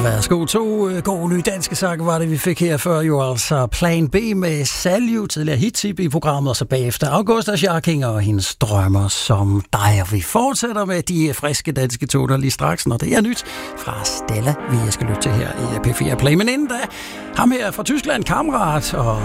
Værsgo, to gode nye danske sange var det, vi fik her før. Jo altså Plan B med Salju, tidligere hittip i programmet, og så bagefter Augusta Scharking og hendes drømmer som dig. Og vi fortsætter med de friske danske toner lige straks, når det er nyt fra Stella, vi skal lytte til her i P4 Play. Men inden da, ham her fra Tyskland, Kammerat, og